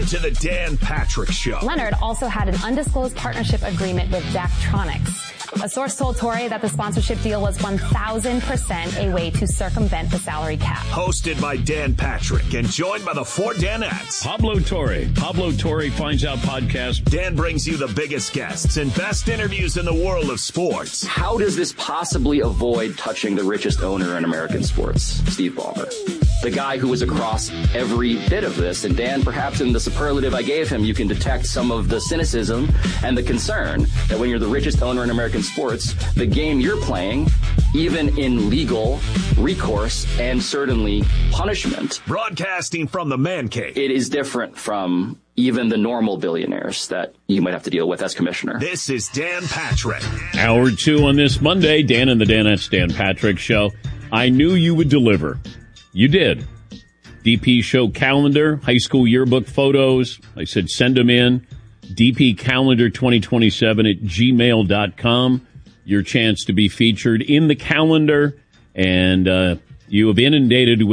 To the Dan Patrick Show. Leonard also had an undisclosed partnership agreement with Daktronics. A source told Torre that the sponsorship deal was 1,000% a way to circumvent the salary cap. Hosted by Dan Patrick and joined by the four Danettes. Pablo Torre. Pablo Torre Finds Out podcast. Dan brings you the biggest guests and best interviews in the world of sports. How does this possibly avoid touching the richest owner in American sports, Steve Ballmer? The guy who was across every bit of this. And Dan, perhaps in the superlative I gave him, you can detect some of the cynicism and the concern that when you're the richest owner in American sports, the game you're playing, even in legal recourse and certainly punishment. Broadcasting from the man cave. It is different from even the normal billionaires that you might have to deal with as commissioner. This is Dan Patrick. Hour 2 on this Monday. Dan and the Danettes, Dan Patrick Show. I knew you would deliver. You did. DP Show calendar, high school yearbook photos. I said send them in. DP calendar 2027 at gmail.com. Your chance to be featured in the calendar. And you have inundated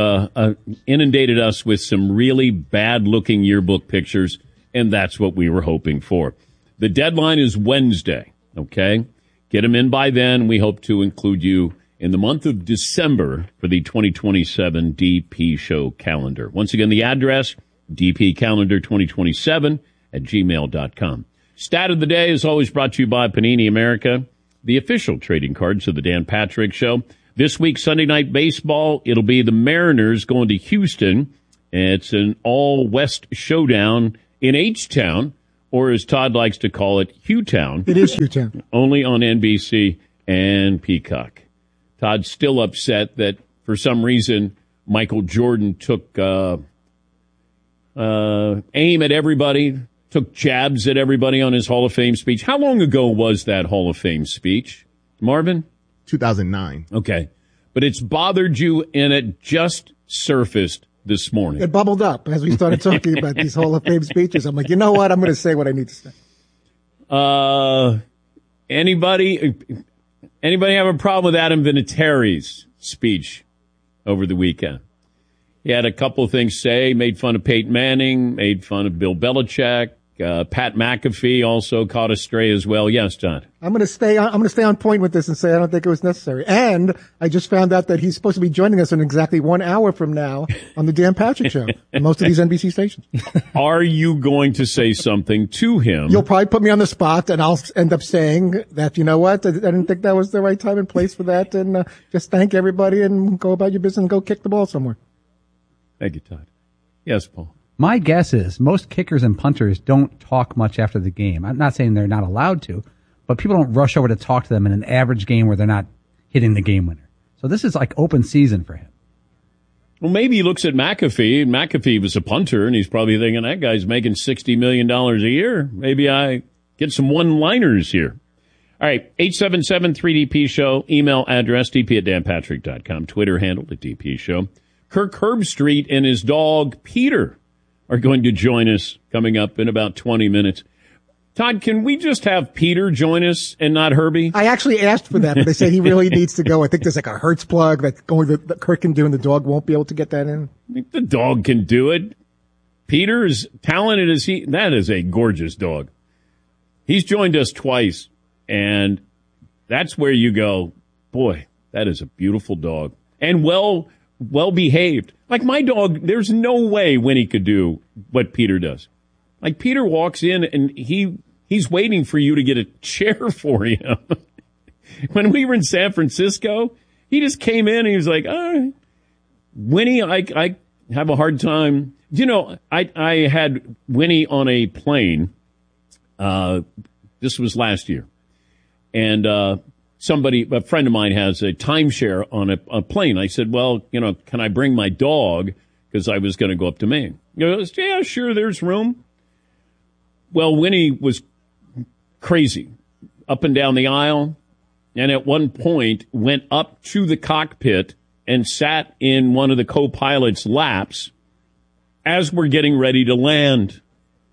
us with some really bad-looking yearbook pictures, and that's what we were hoping for. The deadline is Wednesday, okay? Get them in by then. We hope to include you in the month of December for the 2027 DP Show calendar. Once again, the address, dpcalendar 2027 at gmail.com. Stat of the day is always brought to you by Panini America, the official trading cards of the Dan Patrick Show. This week, Sunday Night Baseball, it'll be the Mariners going to Houston. It's an all-West showdown in H-Town, or as Todd likes to call it, Hugh-Town. It is Hugh-Town. Only on NBC and Peacock. Todd's still upset that, for some reason, Michael Jordan took aim at everybody, took jabs at everybody on his Hall of Fame speech. How long ago was that Hall of Fame speech, Marvin? 2009. Okay. But it's bothered you, and it just surfaced this morning. It bubbled up as we started talking about these Hall of Fame speeches. I'm like, you know what? I'm going to say what I need to say. Anybody have a problem with Adam Vinatieri's speech over the weekend? He had a couple of things to say, made fun of Peyton Manning, made fun of Bill Belichick. Pat McAfee also caught a stray as well. Yes, John. I'm going to stay on point with this and say I don't think it was necessary. And I just found out that he's supposed to be joining us in exactly 1 hour from now on the Dan Patrick Show on most of these NBC stations. Are you going to say something to him? You'll probably put me on the spot, and I'll end up saying that, you know what, I didn't think that was the right time and place for that, and just thank everybody and go about your business and go kick the ball somewhere. Thank you, Todd. Yes, Paul. My guess is most kickers and punters don't talk much after the game. I'm not saying they're not allowed to, but people don't rush over to talk to them in an average game where they're not hitting the game winner. So this is like open season for him. Well, maybe he looks at McAfee, and McAfee was a punter, and he's probably thinking, that guy's making $60 million a year. Maybe I get some one-liners here. All right, 877-3DP Show, email address, dp@danpatrick.com, Twitter handle at DP Show. Kirk Herbstreit and his dog, Peter, are going to join us coming up in about 20 minutes. Todd, can we just have Peter join us and not Herbie? I actually asked for that, but they say he really needs to go. I think there's like a Hertz plug that Kirk can do, and the dog won't be able to get that in. I think the dog can do it. Peter, as talented as that is a gorgeous dog. He's joined us twice, and that's where you go, boy, that is a beautiful dog. And well behaved. Like my dog, there's no way Winnie could do what Peter does. Like Peter walks in and he's waiting for you to get a chair for him. When we were in San Francisco, he just came in and he was like, Winnie, I have a hard time. You know, I had Winnie on a plane. This was last year. And, a friend of mine has a timeshare on a plane. I said, well, you know, can I bring my dog? Because I was going to go up to Maine. He goes, yeah, sure, there's room. Well, Winnie was crazy up and down the aisle, and at one point went up to the cockpit and sat in one of the co-pilot's laps as we're getting ready to land.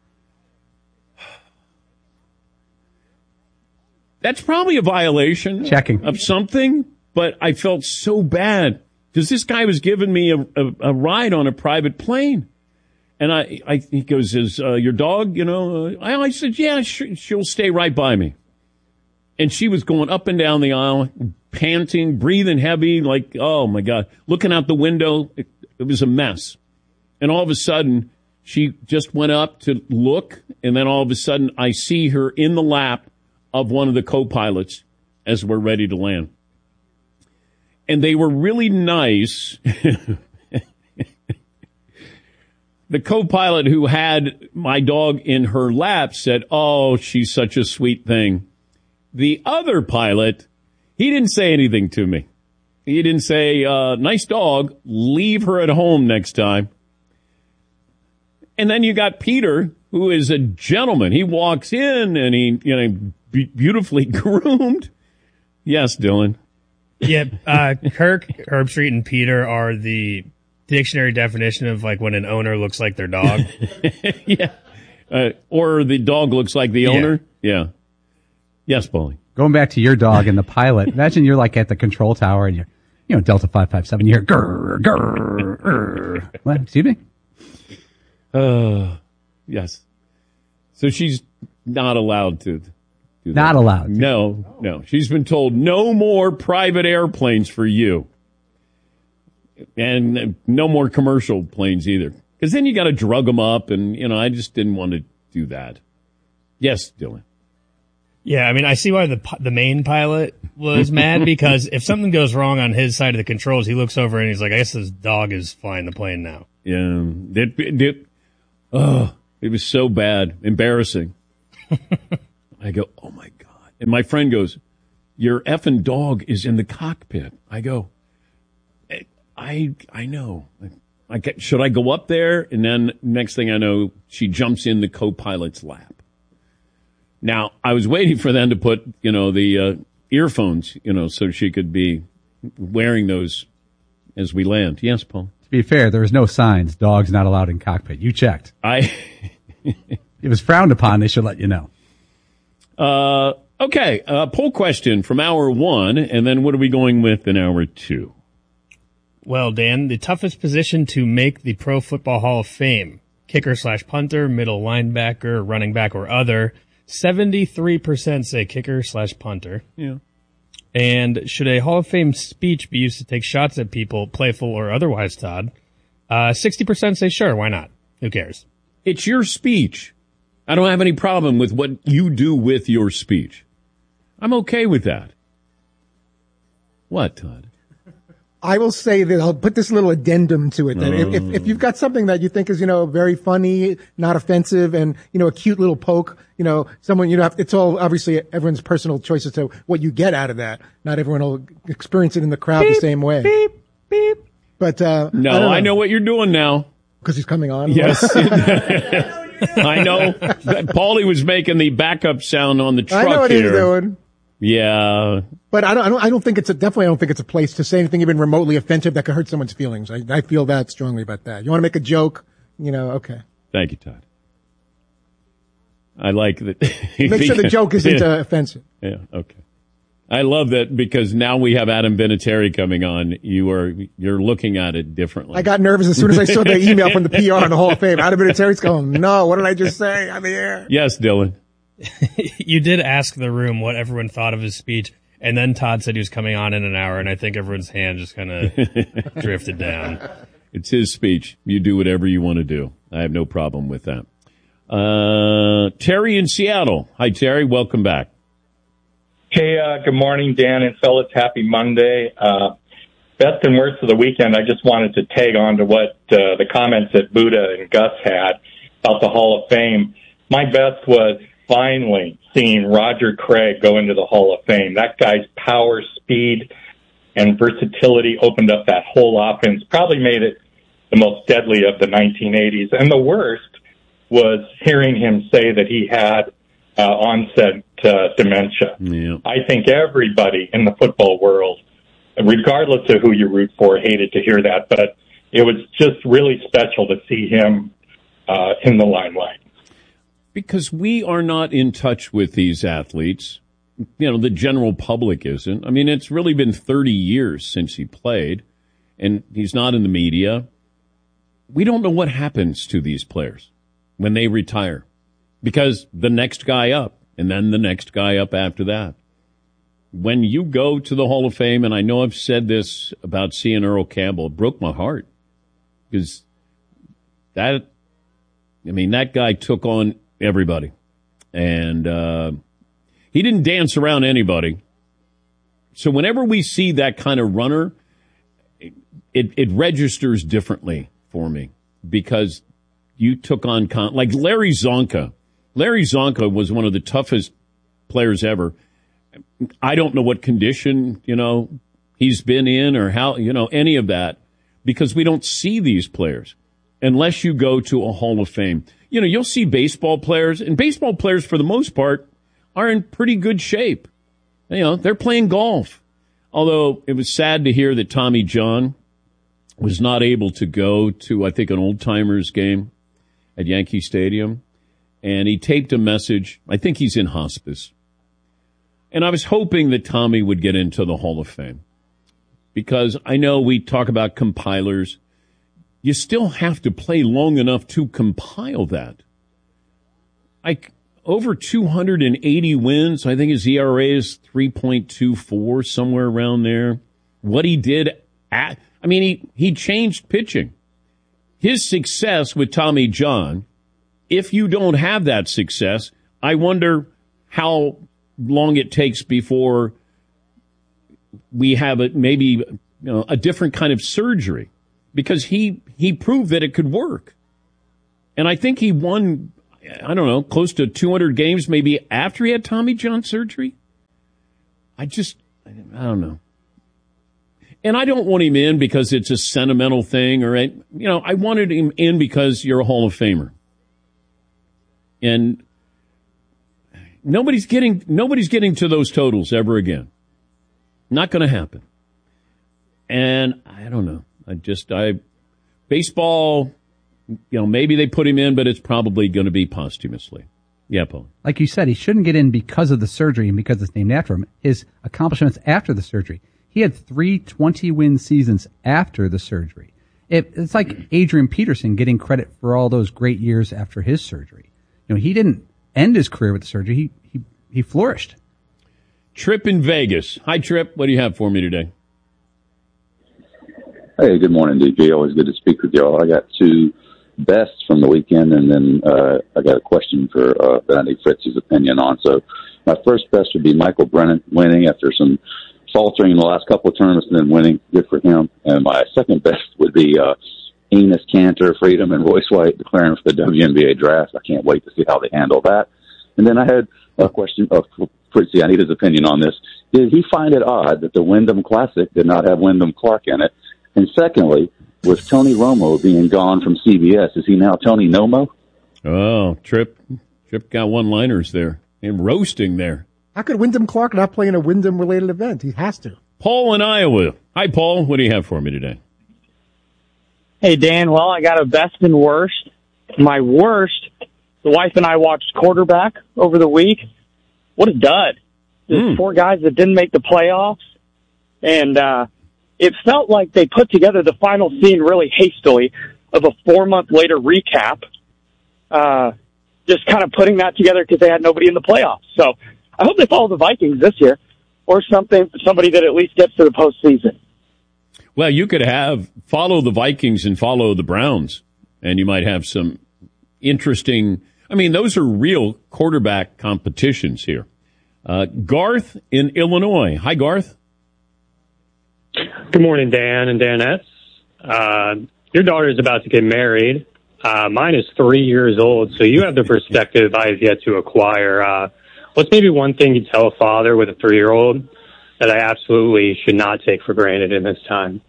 That's probably a violation of something, but I felt so bad because this guy was giving me a ride on a private plane. And he goes, is your dog, I said, yeah, she'll stay right by me. And she was going up and down the aisle, panting, breathing heavy, like, oh, my God. Looking out the window, it was a mess. And all of a sudden, she just went up to look, and then all of a sudden, I see her in the lap of one of the co-pilots as we're ready to land. And they were really nice. The co-pilot who had my dog in her lap said, oh, she's such a sweet thing. The other pilot, he didn't say anything to me. He didn't say, nice dog, leave her at home next time. And then you got Peter, who is a gentleman. He walks in and he, beautifully groomed. Yes, Dylan. Yeah, Kirk, Herbstreit, and Peter are the dictionary definition of like when an owner looks like their dog. Yeah. Or the dog looks like the owner. Yeah. Yes, Paulie. Going back to your dog and the pilot, imagine you're like at the control tower and you're, Delta 557, you hear grrr, grrr, grrr. What? Excuse me? Yes. So she's not allowed to do that. Not allowed to. No. She's been told no more private airplanes for you. And no more commercial planes either. Because then you got to drug them up, and, I just didn't want to do that. Yes, Dylan. Yeah, I mean, I see why the main pilot was mad, because if something goes wrong on his side of the controls, he looks over and he's like, I guess this dog is flying the plane now. Yeah. It was so bad. Embarrassing. I go, oh, my God. And my friend goes, your effing dog is in the cockpit. I go, I know. Should I go up there? And then next thing I know, she jumps in the co-pilot's lap. Now, I was waiting for them to put, the earphones, so she could be wearing those as we land. Yes, Paul? To be fair, there was no signs, dogs not allowed in cockpit. You checked. It was frowned upon. They should let you know. Okay. Poll question from hour one, and then what are we going with in hour two? Well, Dan, the toughest position to make the Pro Football Hall of Fame, kicker/punter, middle linebacker, running back, or other, 73% say kicker/punter. Yeah. And should a Hall of Fame speech be used to take shots at people, playful or otherwise, Todd? 60% say sure, why not? Who cares? It's your speech. I don't have any problem with what you do with your speech. I'm okay with that. What, Todd? I will say that I'll put this little addendum to it. That if you've got something that you think is, very funny, not offensive, and, a cute little poke, someone, it's all obviously everyone's personal choice as to what you get out of that. Not everyone will experience it in the crowd the same way. Beep, beep. But, I know what you're doing now. Because he's coming on? Yes. I know. Paulie was making the backup sound on the truck here. I know what he's doing. Yeah. But I don't think it's a place to say anything even remotely offensive that could hurt someone's feelings. I feel that strongly about that. You want to make a joke, okay. Thank you, Todd. I like that. Make sure the joke isn't offensive. Yeah, okay. I love that because now we have Adam Vinatieri coming on. You're looking at it differently. I got nervous as soon as I saw the email from the PR on the Hall of Fame. Adam Vinatieri's going, no, what did I just say on the air? Yes, Dylan. You did ask the room what everyone thought of his speech, and then Todd said he was coming on in an hour, and I think everyone's hand just kind of drifted down. It's his speech. You do whatever you want to do. I have no problem with that. Terry in Seattle. Hi, Terry. Welcome back. Hey, good morning, Dan and fellas. Happy Monday. Best and worst of the weekend, I just wanted to tag on to what the comments that Buddha and Gus had about the Hall of Fame. My best was finally seeing Roger Craig go into the Hall of Fame. That guy's power, speed, and versatility opened up that whole offense, probably made it the most deadly of the 1980s. And the worst was hearing him say that he had onset dementia. Yeah. I think everybody in the football world, regardless of who you root for, hated to hear that. But it was just really special to see him in the limelight. Because we are not in touch with these athletes. The general public isn't. I mean, it's really been 30 years since he played, and he's not in the media. we don't know what happens to these players when they retire, because the next guy up and then the next guy up after that. When you go to the Hall of Fame, and I know I've said this about seeing Earl Campbell, it broke my heart, because that guy took on everybody, and he didn't dance around anybody. So whenever we see that kind of runner, it registers differently for me, because you took on, like Larry Zonka. Larry Zonka was one of the toughest players ever. I don't know what condition, he's been in, or how, any of that, because we don't see these players unless you go to a Hall of Fame. You'll see baseball players, and baseball players, for the most part, are in pretty good shape. They're playing golf. Although it was sad to hear that Tommy John was not able to go to, I think, an old-timers game at Yankee Stadium. And he taped a message. I think he's in hospice. And I was hoping that Tommy would get into the Hall of Fame, because I know we talk about compilers. You still have to play long enough to compile that. Over 280 wins. I think his ERA is 3.24, somewhere around there. What he did he changed pitching. His success with Tommy John, if you don't have that success, I wonder how long it takes before we have a different kind of surgery, because he proved that it could work. And I think he won, I don't know, close to 200 games maybe after he had Tommy John surgery. I don't know. And I don't want him in because it's a sentimental thing, I wanted him in because you're a Hall of Famer. And nobody's getting to those totals ever again. Not going to happen. And I don't know. Baseball, maybe they put him in, but it's probably going to be posthumously. Yeah, Paul. Like you said, he shouldn't get in because of the surgery and because it's named after him. His accomplishments after the surgery. He had 3 20-win seasons after the surgery. It's like Adrian Peterson getting credit for all those great years after his surgery. He didn't end his career with the surgery. He flourished. Trip in Vegas. Hi, Trip. What do you have for me today? Hey, good morning, DP. Always good to speak with y'all. I got 2 bests from the weekend, and then I got a question for that I need Fritz's opinion on. So my first best would be Michael Brennan winning after some faltering in the last couple of tournaments and then winning. Good for him. And my second best would be Enos Kanter, Freedom, and Royce White declaring for the WNBA draft. I can't wait to see how they handle that. And then I had a question of Fritzy. I need his opinion on this. Did he find it odd that the Wyndham Classic did not have Wyndham Clark in it? And secondly, with Tony Romo being gone from CBS, is he now Tony Nomo? Oh, Trip got one-liners there and roasting there. How could Wyndham Clark not play in a Wyndham-related event? He has to. Paul in Iowa. Hi, Paul. What do you have for me today? Hey, Dan. Well, I got a best and worst. My worst, the wife and I watched quarterback over the week. What a dud. There's 4 guys that didn't make the playoffs. And it felt like they put together the final scene really hastily of a 4-month later recap. Just kind of putting that together because they had nobody in the playoffs. So I hope they follow the Vikings this year, or somebody that at least gets to the postseason. Well, you could follow the Vikings and follow the Browns, and you might have some interesting. Those are real quarterback competitions here. Garth in Illinois. Hi, Garth. Good morning, Dan and Danettes. Your daughter is about to get married. Mine is 3 years old, so you have the perspective I have yet to acquire. What's maybe one thing you tell a father with a 3-year-old that I absolutely should not take for granted in this time?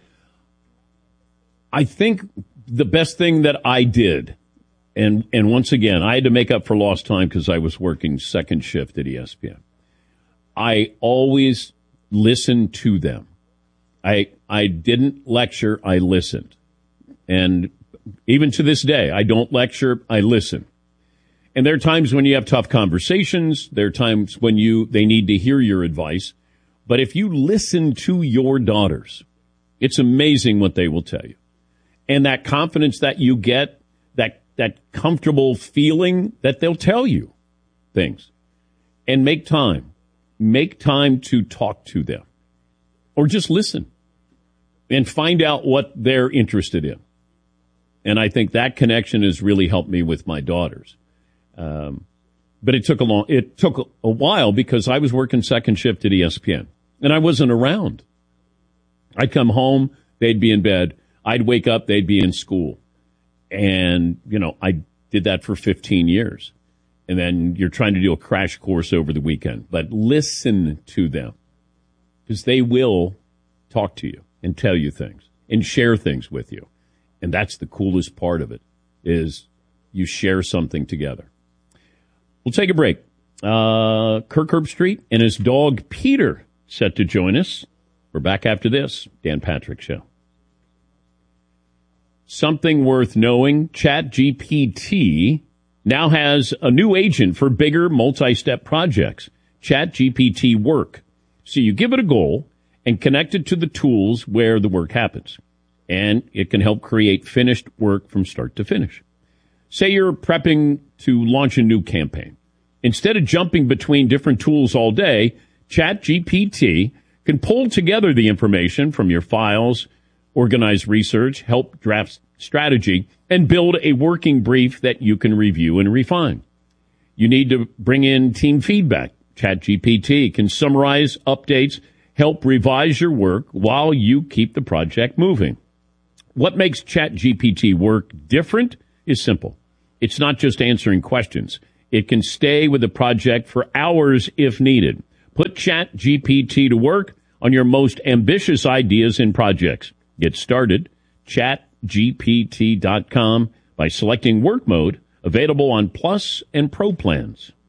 I think the best thing that I did, and once again, I had to make up for lost time because I was working second shift at ESPN. I always listened to them. I didn't lecture, I listened. And even to this day, I don't lecture, I listen. And there are times when you have tough conversations. There are times when they need to hear your advice. But if you listen to your daughters, it's amazing what they will tell you. And that confidence that you get, that comfortable feeling that they'll tell you things. And make time. Make time to talk to them. Or just listen and find out what they're interested in. And I think that connection has really helped me with my daughters. But it took a while because I was working second shift at ESPN and I wasn't around. I'd come home, they'd be in bed. I'd wake up, they'd be in school. And, I did that for 15 years. And then you're trying to do a crash course over the weekend. But listen to them because they will talk to you and tell you things and share things with you. And that's the coolest part of it is you share something together. We'll take a break. Kirk Herbstreit and his dog Peter set to join us. We're back after this. Dan Patrick Show. Something worth knowing, ChatGPT now has a new agent for bigger multi-step projects, ChatGPT Work. So you give it a goal and connect it to the tools where the work happens. And it can help create finished work from start to finish. Say you're prepping to launch a new campaign. Instead of jumping between different tools all day, ChatGPT can pull together the information from your files, organize research, help draft strategy, and build a working brief that you can review and refine. You need to bring in team feedback. ChatGPT can summarize updates, help revise your work while you keep the project moving. What makes ChatGPT Work different is simple. It's not just answering questions. It can stay with the project for hours if needed. Put ChatGPT to work on your most ambitious ideas and projects. Get started. ChatGPT.com by selecting Work Mode, available on Plus and Pro plans.